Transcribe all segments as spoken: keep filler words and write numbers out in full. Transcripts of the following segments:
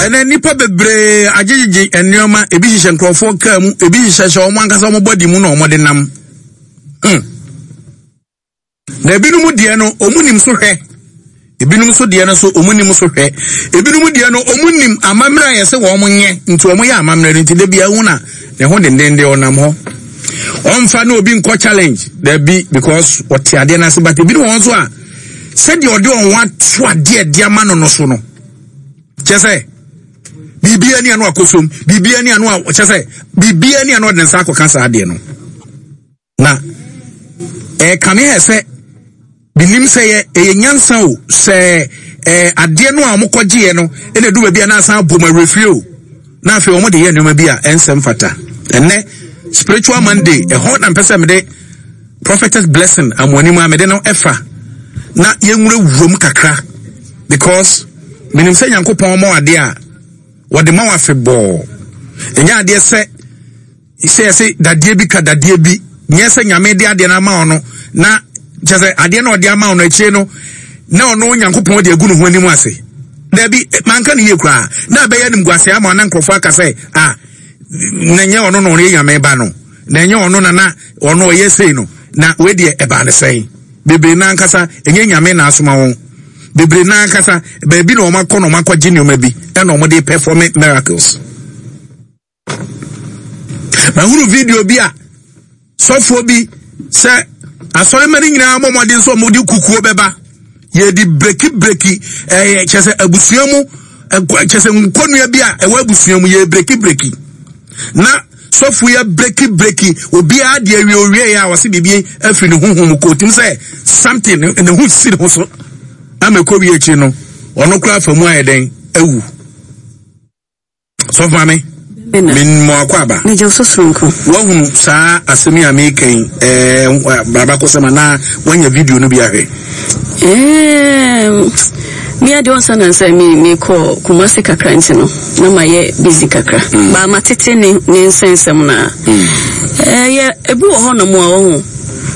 ene nipa bebre ajejeje enioma ebi hihye nkrofo ka mu ebi hihye hye omo ankasa omo body mu na omo de nam hm na ebinum de no omunim so hwe ebinum so de no so omunim so hwe ebinum de no omunim amamra yese wo omo nye nti omo ya amamra nti de bia hu na ne ho dendende onam ho onfa na obi nko challenge there be because what ade na se but ebinum won so a said the ode on what to ade de ama no no so no chese bibia ni anu akosom bibia ni anu chese bibia ni anu de nsa akoka sa ade no na e kame hese binim se ye e nyansa o se eh ade no a mokogye no e na du ba bia na san boma refio na afi omo de ye nyoma bia ensem fata enne spiritual monday e hot and person me de prophetess blessing amoni ma me de no efa na yenwure wom kakra because minim se Nyankopon mo ade a wode ma wa febo enya ade se ise se dadie bi ka dadie bi nye se nyame de ade na ma ono na jese ade na ode ama ono echi no na ono Nyankopon de agunu ho anim ase da bi manka ne yekura na be yanim guase ama na nkrofo aka se ah na nye ono no re nyame ba no na nye ono na na ono yesei no na we de e ba ne sei bebre na nkasa enye nyame na asoma won bebre na nkasa beebi na o makọ no makọ gene ma bi e na o de perform miracles ma huru video bi a sofo bi se asore mari nyina amomode so mo di kukuo beba ye di breki breki eh chese abusuamu chese nkonua bi a e wa abusuamu ye breki breki na sofu ya breki breki obi a de awie owie ya wase bibie afiri ne honhom ko tim say something in the who sit also ameko wie chi no ono kura famu ayeden awu sofu mame min mo akwaba ne je so sonko wo hunu sa asemi amekan eh baba ko sema na wanya video no bi ahwe eh mi ade onsa na say mi mi ko Kumasi kakra nti no na ma ye busy kakra mm. ba matete ne ne nsensem na mm. eh ye ebu wo ho no mo wo ho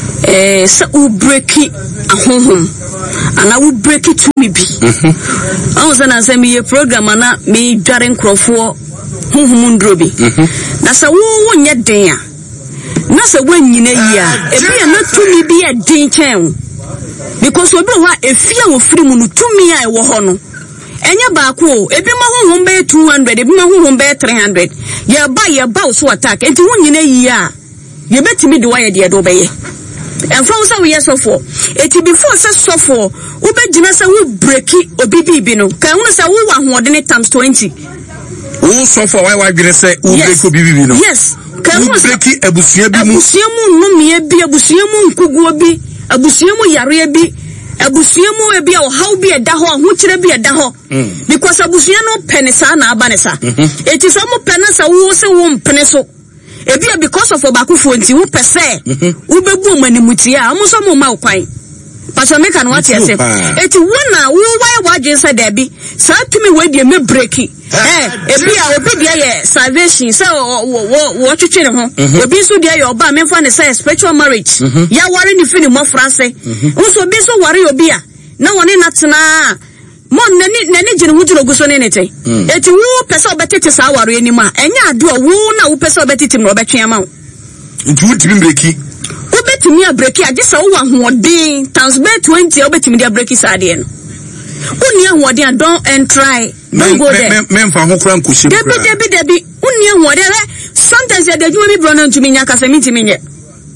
eh sa u breaki ahohom ana u breaki to me bi mhm onsa na say mi ye program na mi dware nkrofo honhom ndro bi mhm na sa wo wo nye den a na sa wanyina yi a ebi ya na to me bi e den chen because obi ho efia wo firi mu no tumi a e wo ho no enya ba ko ebi ma honhom be two hundred ebi ma honhom be three hundred ye ba ye ba so attack enti wo nyina yi a ye betimi de waye de do be ye and from so we yes of for eti before say so for wo be gina say wo breaki obi bibi no kan wo say wo wa hoodene times twenty wo so for why why gina say wo breaki obi bibi no yes kan wo breaki abusua bi mu abusua mu no me bi abusua mu nkuguo bi abusua mu yare bi abusua mu e bi a how bi e da ho ho kire bi e da ho because abusua no pene sa na aba ne sa eti so mo pene sa wo se wo mpene so e bi because of obakufo nti wo pese wo bebu manimuti a mo so mo ma kwan pastor make an what you say eti wo na wo why wadwen say da bi sa tumi we de me breaki eh e bi a obi de ye salvation say wo wo twetwe ne ho obi so de ye oba me fa ne say spiritual marriage ya ware ni fini mo france nso obi so ware obi a na woni natena mo nani nani jine hujuro guso ne nete eti wo pese obetete sa ware anima enya ado wo na wo pese obetete no obetwe ama wo nti wo timi breaki obetimi a breaki age sa wo ahoden times by twenty obetimi dia breaki sa de no uni ahoden don and try don't go there men fa ho kura nkoshi debi debi debi uni ahoden sometimes ya de adwuma bi bro na ntumi nya kasa mi ntumi nye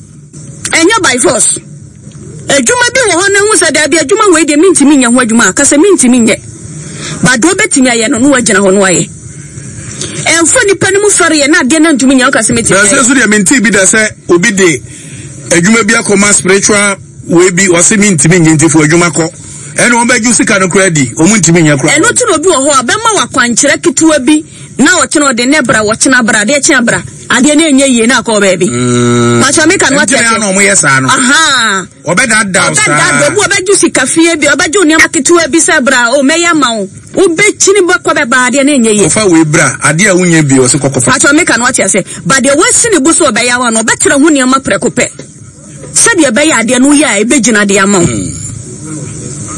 enya by force adwuma bi wo ho na hu sa da bi adwuma we de mi ntumi nya ho adwuma kasa mi ntumi nye ba do betimi aye no no wagina ho no aye enfo ni panimu fare ye na de na ntumi nya kasa mi ntumi na se so de menti bi da se obi de adwuma bi akoma spiritual we bi o se mi ntumi nye ntifu adwuma ko ene o ba ju sika no kra di o mu ntumi nya kra eno tu no bi wo ho abema wakwankyere ketewa bi na wo kene ode ne bra wo kene bra de kene bra ade na enye yie na ko ba bi ma cha me kan what ya no mo yesa no aha obeda da o sa obeda do bu obeju sika fie bi obeju ne ketewa bi se bra o meya ma wo obechini bo ko be ba ade na enye yie ofa we bra ade a wunya bi o se kokofa ma cha me kan what ya say ba de wasi ne bu so obeya wa no obetra hu ne ma prekope se de obeya ade no ya ebegina de ama wo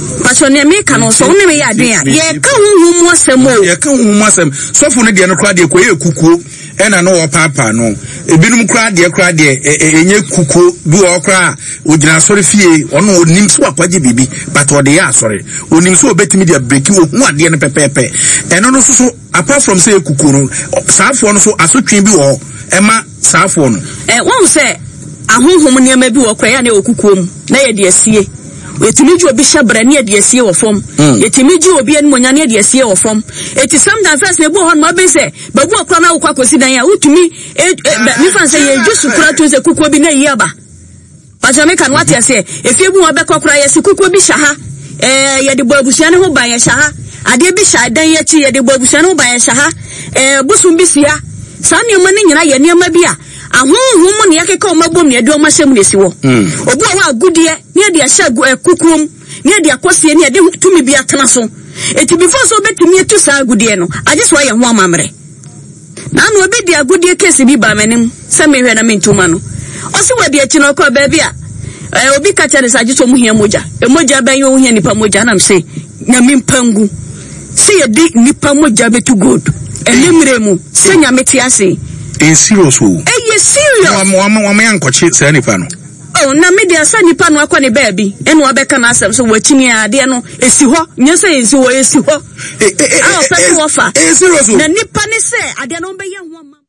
Pacho ne me ka no so ne me ya adwen a ye ka huhu mu asem o ye ka huhu mu asem sofo ne de no kra de ko ye kukuo ena no wo papa no ebinum kra de kra de enye kukuo bi wo kra ogina sori fie ono onim so akwaje bibi but o de ya sori onim so obetimi de break wo hu ade ne pepepe eno no so so apart from say kukuo no saafo no so asotwen bi wo ema saafo no eh won say ahonhom ne ma bi wo kra ya na okukuo mu na ye de asie etimi ji obi hyabra ne de asie wo fom etimi ji obi en monya ne de asie wo fom eti sometimes na bo hon ma be say babu akra na akwa kosi dan ya utumi mi fan say ye jusu kura to say kukuo bi na yaba pajame kan wati ase efie bu obe kokra ye kukuo bi shaha eh ye de bo abusia ne ho ban ye shaha ade bi sha dan ye chi ye de bo abusia ne ho ban ye shaha eh busum bi sia sa ne ma ne nyina ye ne ma bi a ahonhom ne yakeka o mabom ne de o mahyem ne si wo obu a wa gudie ne de ahya kukuom ne de akosie ne de tumi bi atena so eti before so betimi etu sa gudie no age so ye ho amamre na no obi de agudie kesi bi ba manim se me hwe na mentuma no o se wadi achi no ko ba bi a obi ka chane sa age so mu hia moja e moja ban yo hia nipa moja na mse nyame mpangu se ye di nipa moja betu good elimre mu se nyame ti ase in serious o eh ye serious wa wa wa ma yankoche se nipa no oh na media sa nipa no akwa ne baabi eno obeka na asem so wachini ade no esi ho nye se esi ho esi ho eh eh ah pese wo fa eh serious o na nipa ne se ade no be ye ho ma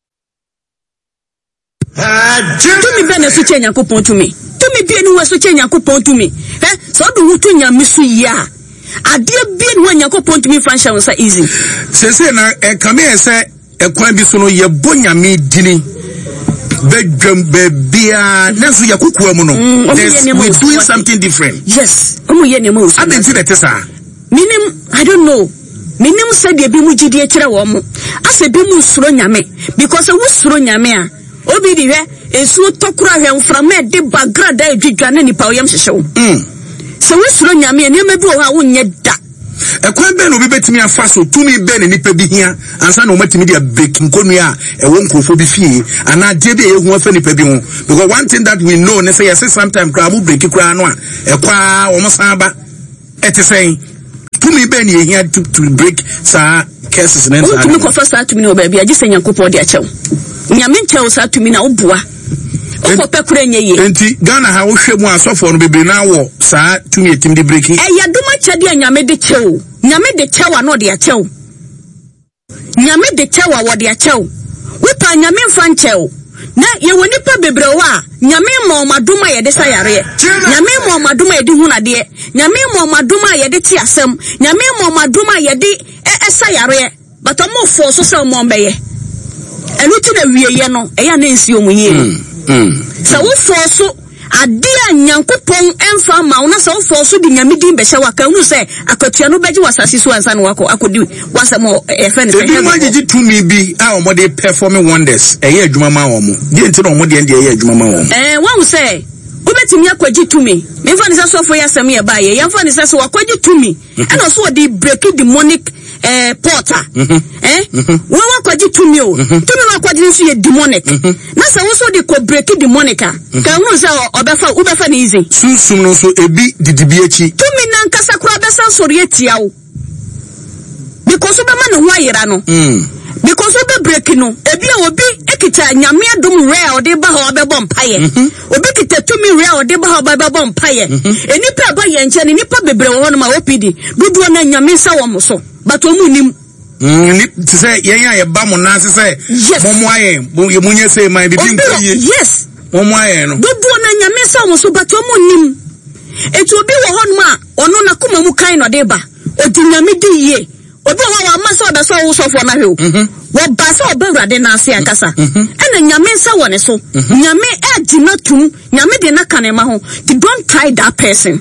ah tumi be na so che Nyankopon tumi tumi bi enu we so che Nyankopon tumi eh so do wutu nyame so yi a ade bi enu Nyankopon tumi franchise so easy se se na e kame se ekwan bi so no ye bonyame dini bedwam bebia naso ya kukuwa mu no we doing something different yes omo ye nemo so abenzi na tesa minim I don't know minim said ye bi mu gidi e kire wo mo ase bi mu suro nyame because we suro nyame a obi di hwe esu tokura hwe mframa de background da edwidwa na nipa oyam hyehyew mm so we suro nyame ne ma bi wo ha wo nye da ekwan be no bi betimi afa so tumi be ne nipa bi hia ansa na o matimi dia breaking konu a e wo nkrofo bi fie ana de be ye hu afa nipa bi ho because one thing that we know ne say yes sometimes kra mu break kra no a ekwa wo mo san ba etisen tumi be ne hia to, to break sa cases ne sa tumi ko fa sa tumi no ba bia gi se Nyankopon de achew nyame nchew sa tumi na oboa o pe kura nye ye enti Ghana ha wo hwemu asofo no bebe na wo sa tumi etim de breaking e ya duma chade nyame de chew nyame de chew no de achew nyame de chew wo de achew we pa nyame mfa nchew na ye woni pa bebre wa nyame mo maduma ye de sayare nyame mo maduma ye de hunade nyame mo maduma ye de ti asem nyame mo maduma ye de e sayare but mo fo so se mo mbeye enu ti na wiye ye no e ya na nsi omunye mm so wo fo so ade a Nyankopon emfa ma wo na so fo so di nyame din be hye waka hu se akatua no beji wasase so ansa no wako akodi wasamo e fe ne se e ma gigi tumi bi a omode performing wonders e ye adwuma ma wo mo di enti na omode ende e ye adwuma ma wo eh wo se obetimi akwaji tumi me fa ne se so fo ya sam ye ba ye ya fa ne se so akwaji tumi e no so di break demonic eh porter eh wo akwaji tumi o tumi no akwaji nso ye demonic na se wo so di ko break demonic ka hu se obefa obefa ne easy sunsum no so ebi didibi echi tumi na nkasa kura besa sori etia wo because obema ne ho ayira no mm because obe break no ebi a obi ekita nyame adom rare ode ba ha obebo mpaye obi kita tumi rare ode ba ha obebo mpaye enipa ba ye nche ne nipa bebre wo no ma opidi dudu na nyame nsa wo mo so but omu nim mm ti say yen ya ye ba mo na say momo aye ye munye say man bibi nkoye yes momo aye no dudu na nyame nsa wo so but omu nim etu obi wo ho no ma ono na kuma mu kan no de ba odi nyame di ye obi wa wa masa oda so wo so fo na hwe wo ba so obewrade na ase akasa ena nyame nsa wo ne so nyame agina tum nyame de na kanema ho don't try that person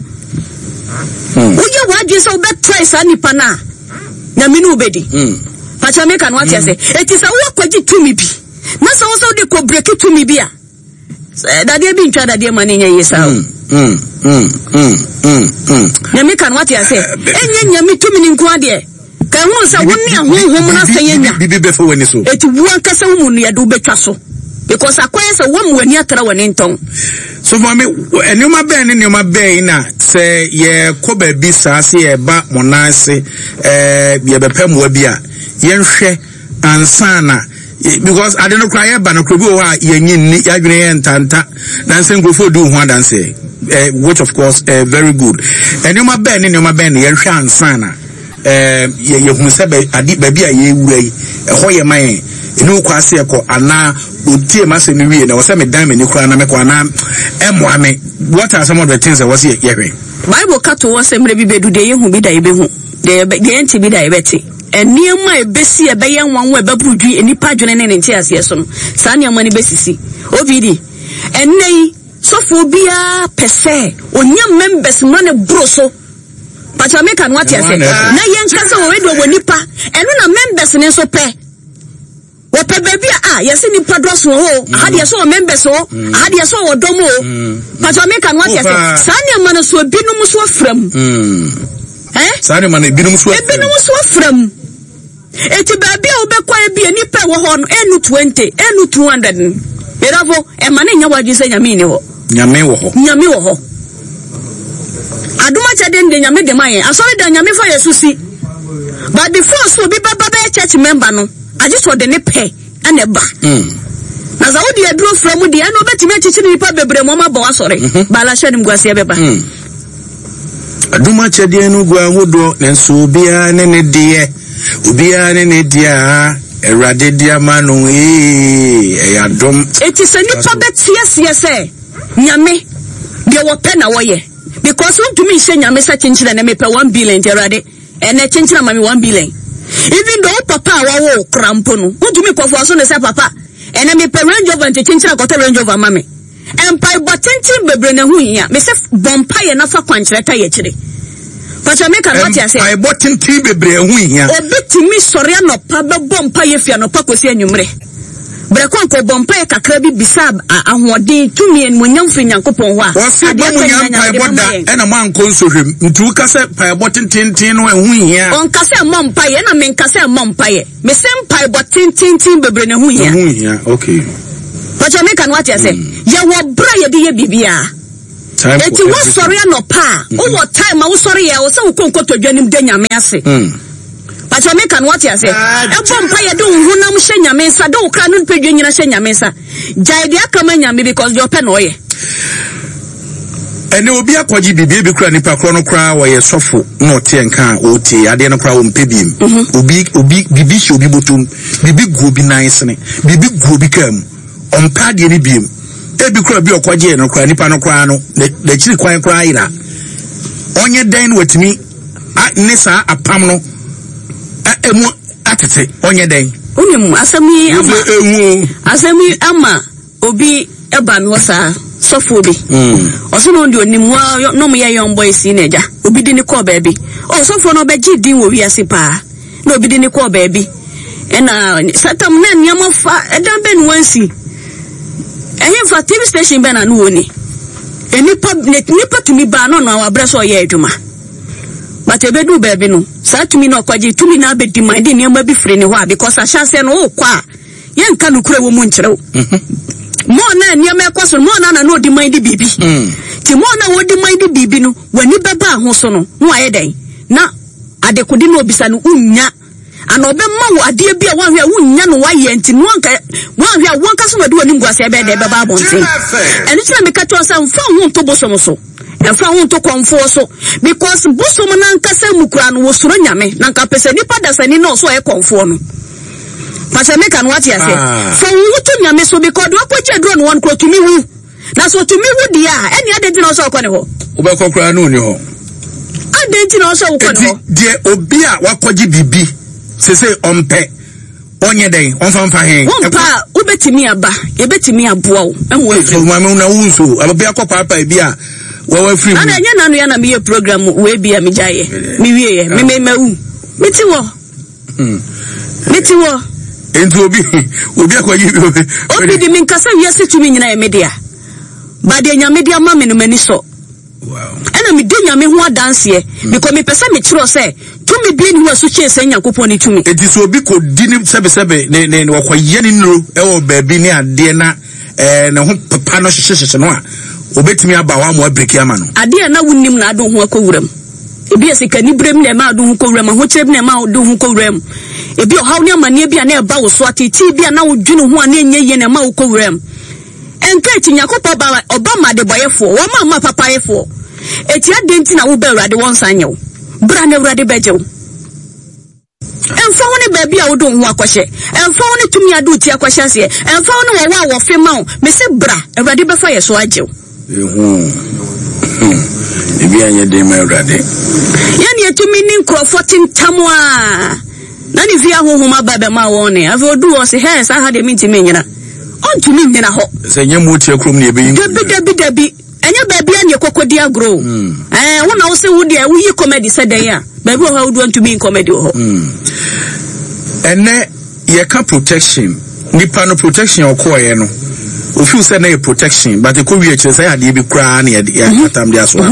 oye wa je so be try sa nipa na nyame no obedi pacha me kan wati ase eti sa wo kwaji tumi bi na sa wo so de ko break tumi bi a dade bi ntwa dade ma ne nya yesa mm mm mm mm nyame kan wati ase enye nyame tumi ni nko ade ka hu sa wonni ahonhom na sayenya bibi be fo wani so eti wu ankasa wu mu ya do betwa so because akwai sa wo mu wani atara wani nton so so for me enuma ben ne enuma ben na say ye ko ba bi sa se ye ba monanse eh ye bepem wa bi a ye nhwe ansana because I don't cry ba na krobi o ha ye nyin ni ya dwene ye ntanta na nse ngofo du ho adanse uh, which of course uh, very good enuma ben ne enuma ben ye nhwe ansana eh ye ye hu se ba adi ba bi a ye wura yi ho ye man enu kwase eko ana otie mase ni wie na wo se me dan me ni kura na me kwa na emo ame what are some of the things that was here here Bible kato wo se mre bi bedu de ye hu bi da ye be hu de de enti bi da ye beti eniema ebesi ebe ye nwanwo ebe brudwi enipa dwene ne nti ase so no sa ne amani besisi obidi ennei sofo bia pese onyam members no ne broso pacha make an what you say na yen kasa wo wedo wo nipa eno na members ne so pe wo pe baby ah yesi nipa droso ho ahade yeso wo members ho ahade yeso wo dom ho pacha make an what you say sa ne amana so binum so afram eh sa ne amana binum so binum so afram eti baby a obekwa e bi nipa wo ho no enu twenty enu two hundred eravo e mane nya waji se nyame ni ho nyame wo ho nyame wo ho aduma chade nde nyame de maye asori da nyame fa yesu si but before so bi baba be church member no aje so de ne pe ane ba mm na za wodi aduro from de eno betime chichi ni pa bebre mo ma ba wasori ba la hwe nim guase be ba aduma chade enu gwa hodo nenso bia ne ne de ubia ne ne dia erade dia manu eh eyadom eti se nipa betie sie se nyame de wo pe na wo ye because when to me say nyame sa chinchira na me pe one billion erade e na chinchira mami one billion even though papa wa wo krampo no when to me kofo so ne say papa e na me pe range over nte chinchira ko range over mami empire botentin bebre na hu hia me say bompa ye na fa kwanchira ta ye kire pacha me kan what you say empire botentin bebre hu hia obetimi sori anopa be bompa ye fia no pa kosi anwumre Brekon ko bompa e kakra bi bisab ahoden tumi en monyam fri nyankopon ho a ade anya paeboda ena man konsohwem ntu ka se paebotintin no ehu hia on ka se mompa ye na men ka se mompa ye me se paebotintin bebre ne hu hia hu hia okay but you can what you say ye wo bra ye de ye bibia eti wo sori anopa o wo time wo sori ye wo se wo konkoto dwanim de nyame ase but you can what you say e bompa ye de hunam hye nyame sa de wo kra no pedwe nyina hye nyame sa jaide akama nyame because you pen oye ene obi akwaji bibie bi kra nipa kro no kra wo ye sofo no te nka o te ade no kra wo mpebiem obi obi bibi hye obi botum bibi gu obi nice ne bibi gu obi kam ompa de ni biem ebi kra bi okwaje no kra nipa no kra no de chiri kwan kra ira onye den watimi ne sa apam no emu atete onye den unim asami ama asami ama obi eba no sa sofo bi mm osono ndi onim wa no mo ye young boy si neja obi di ni call baby o sofo no be gidi wo wiase pa na obi di ni call baby ena satam na nyama fa edan ben wansi ehim fa T V station ben na no woni enipa nipa tumi ba no no abreso ye adwuma but ebedu baby no sa tumi no kwaje tumi na be demand ni ma bi free ni ho because ahase no wo kwa ye nka no kura wo mu nkyerɛw mo na ni ma ekoso mo na na no di mind bibi ti mo na wo di mind bibi no wani beba ho so no no aye dan na adekodi no obisa no unya ana obemma wo ade bia wan hwɛ unya no waye nti no anka wan hwɛ wan ka so no de wani nguase be de beba abonten eni tira me ka to san fa ho to bosom so enfa ho to konfo so because bosom na nka sa mukura no wo soro nyame na nka pese nipa dasani no so e konfo no Pastor make an what you say. So we to nyame so because do akwaje dro no one kro to me hu. Na so to me hu dia any other thing also akwane ho. Ube kokra no ni ho. Other thing also akwane ho. Die obi a wakwaje bibi. Se se ompe. Onye den, onfa mfa hen. Wonpa ubetimi aba, ebetimi aboa wo. Enwo so mama na wunso, ababi akwa papa bi a wawa free. Ana nya nanu ya na me program we bi a me jaye. Me wie ye, me me mawu. Meti wo. Hmm. Meti wo. Enti obi obi akwaji obi di min kasa wiase tumi nyina e media ba de nya media ma me no mani so wow ana me de nya me ho adanse because me pesa me kiro se tumi bi ni waso che se Nyankopon ni tumi enti so obi ko di ni sebe sebe ne ne wakwaye ni nro e wo ba bi ni ade na eh ne ho papa no hyehye no a obetimi aba wa mo break ya ma no ade na wunnim na ado ho akowuram ebi esika ni brem na ma ado ho kowuram ho kyerem na ma ado ho kowuram ebi o haw ne amane bia na eba wo so atiti bia na wo dwene ho ana enye ye na ma wo kowuram enka ti nyakopo ba oba ma de boyefo wo ma ma papa yefo eti adenti na wo ba urade won sanyew bra na urade bejew emfa woni ba bia wo do ho akwahye emfa woni tumi ado ti akwahye ase emfa woni wo wa wo fe ma wo me se bra urade befa ye so ajew ehu ebi anye de ma urade yani etumi ni nkrofotin tamwa na ni via ho homa ba be ma woni ave odu o se he sa ha de minti menyina ontumi nyina ho se nyemu ti akrom ne ebeyin dabi dabi dabi enya ba bia ne kokodi agro eh wona wo se wo de wo yi comedy se den ya ba bi o ha wo do ntumi comedy ho ene ye ka protection nipa no protection okoye no ofi se na ye protection but e ko wi ekire se ade bi kra na ye atam de aso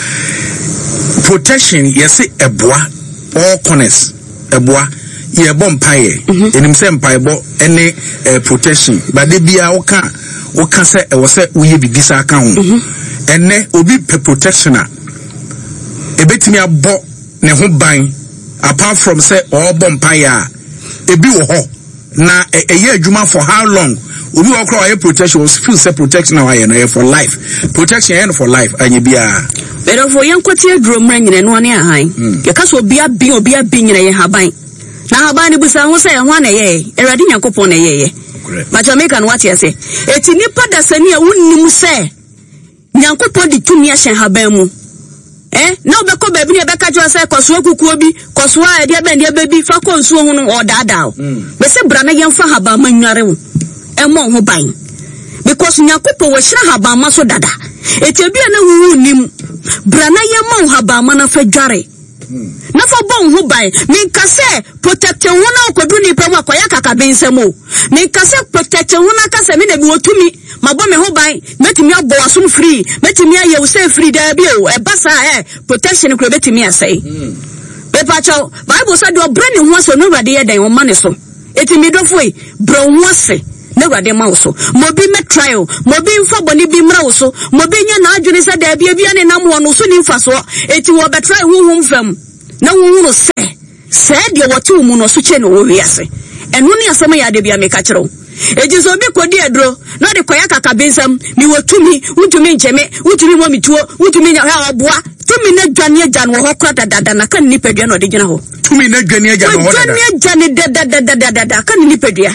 protection yes eboa all corners eboa ye bompaye enim se mpaye bo ene protection but de bia wo ka wo ka se e wo se wo ye bi disa ka ho ene obi pe protection a ebetimi abo ne ho ban apart from say all bompaye a ebi wo ho na eye adwuma for how long obi wo kra wa protection was feel say protection na ya for life protection and for life anya bia pero for yankoti adro mra nyine no ne ahan ye ka so bia bi obi abi nyine ye haban na haban ni busa ho say ho na ye erade nyankopon na ye ye ma Jamaica no what you say eti nipa da sani a wunnim say nyankopon di tumi ahye haban mu eh na obeko ba bi ne beka jo say koso kukuo bi koso a de ba de ba bi fa konsuo hu no odada be se bra na yemfa haban manware wo emo ho ban because nyankopon wo hira haban ma so dada eti bia na wu nim bra na yemma haban ma na fa dware na fa bon ho ban min kase protect wo na okodu ni pa mu akoya kaka bensemo min kase protect wo na kase me na bi wotumi mabo me ho ban metimi abo asom free metimi aye wo say free da bi o e basa eh protection ko betimi asai be pa cho bible say do brand ho so no rade ye dan o mane so etimi do foi bro ho ase na rade ma so mobi me trial mobi mfa boni bi mra so mobi nya na adwene say da bia bia ne nam ho no so ni mfa so eti wo be try hu hu mfam na wu no se se de wo ti mu no so che no wo wiase enu ne asema ya de bia me ka kire wo ejizo bi kodi edro no de koya kaka bensam mi wotumi wutumi ncheme wutumi mo mituo wutumi nya ha oboa tumi na dwane agya no ho kra dada na kan ni pedua no de gina ho tumi na dwane agya no ho dada dwane agya ne dada dada dada kan ni pedua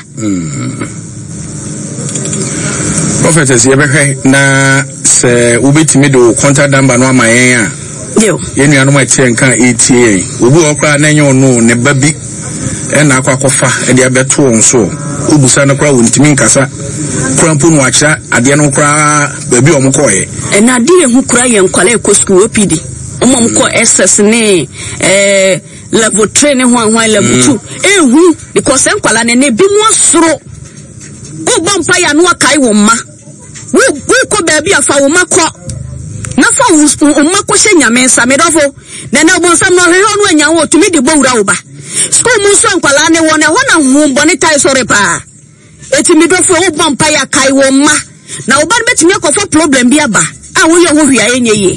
prophetess ye behwe na se ubetimi do contact number no amayen a yo ye nua no ma tie nka eighty obi okra na enye ono ne babi e na akwa kofa e de abeto nso obusa na kra wontimi nkasa kra mpo no acha ade no kra babi omokoye e na ade ehu kra ye nkwala ekɔ school opidi omomko S S ne eh level three ne ho anwa level two ehu because nkwala ne ne bi mu asoro o bompa ya no akai wo ma wo wo ko babi afa wo makɔ na fa wo makɔ hye nyame nsa medofo na na obonsam no hwe no anya wo tumi de bowura wo ba school mu so nkwala ne wo na ho na hu bone tai sore pa eti medofo wo bompa ya kai wo ma na wo ba betimi akɔfa problem bi aba a wo ye ho hwia enye ye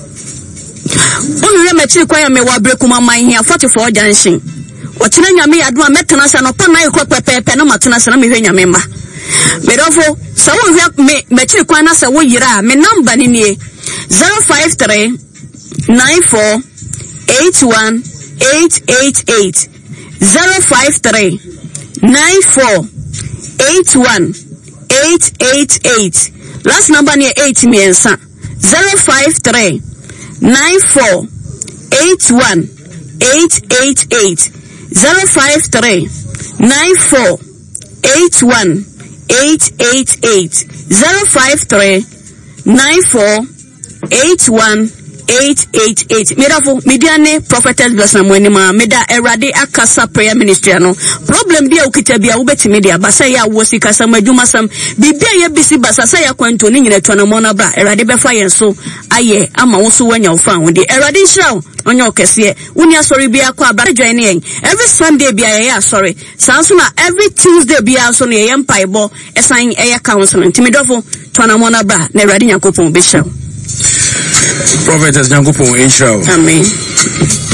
onure mechi kwa ya me wa break kuma man here forty-four junction o kina nyame ya do a metena sa no pa na ikɔ pepepe na matena sa na me hwe nyame ma medofo sa wo hwia me mechi kwa na sa wo yira me number ni nie zero five three nine four eight one eight eight eight zero five three nine four eight one eight eight eight last number near eight miensa zero five three nine four eight one eight eight eight zero five three nine four eight one eight eight eight zero five three nine four eight one eight eight eight. Medafo mediane prophetess bless na mwenima meda erade akasa prayer ministry ano problem bia ukita bia ubeti media basa ya wosi kasa madwuma sam bibia ye bisi basa sa ya kwanto ni nyina to na mona bra erade befa yen so aye ama wo so wanya wo fa wo de erade nhyira onye okese uni asori bia kwa abra join yen every Sunday bia ye asori sanso na every Tuesday bia so na ye mpaibo esan eye council ntimidofo to na mona bra na erade nyakopon be show Prophetess Nyankopon Israel. Amen.